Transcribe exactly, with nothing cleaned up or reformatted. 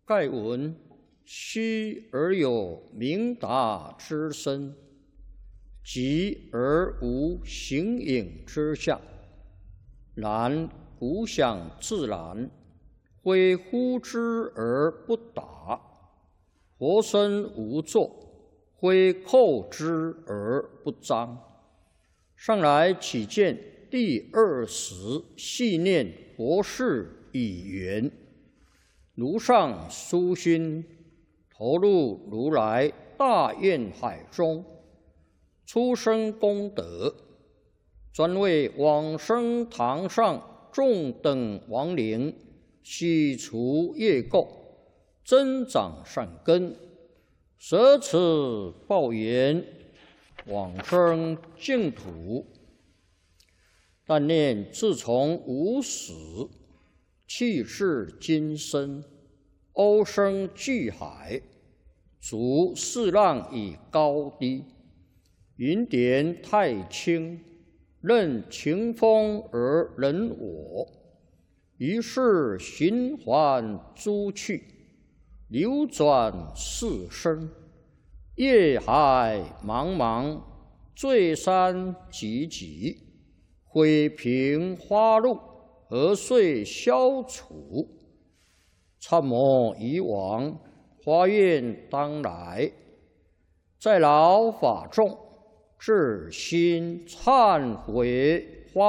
盖闻虚而有明达之身，寂而无形影之相。然古想自然，非呼之而不答；活身无作，非叩之而不彰。上来起见第二十细念佛事已圆，如上殊心，投入如来大愿海中，出生功德，专为往生堂上众等亡灵洗除业垢，增长善根，舍此报缘，往生净土。但念自从无始，气至今生，欧生巨海，逐四浪以高低，云点太轻，任情风而人我。于是循环诸趣，流转四生，业海茫茫，罪山积积。毁平花露，何遂消除？参谋以往，发愿当来，在劳法众，至心忏悔。